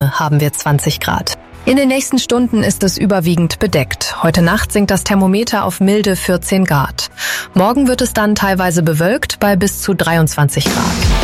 Heute haben wir 20 Grad. In den nächsten Stunden ist es überwiegend bedeckt. Heute Nacht sinkt das Thermometer auf milde 14 Grad. Morgen wird es dann teilweise bewölkt bei bis zu 23 Grad.